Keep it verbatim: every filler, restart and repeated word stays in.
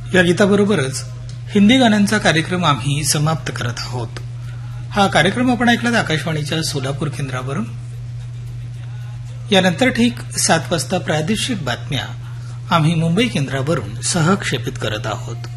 या गीताबरोबरच हिंदी गाण्यांचा कार्यक्रम आम्ही समाप्त करत आहोत. हा कार्यक्रम आपण ऐकलात आकाशवाणीच्या सोलापूर केंद्रावरून. यानंतर ठीक सात वाजता प्रादेशिक बातम्या आम्ही मुंबई केंद्रावरून सहक्षेपित करत आहोत.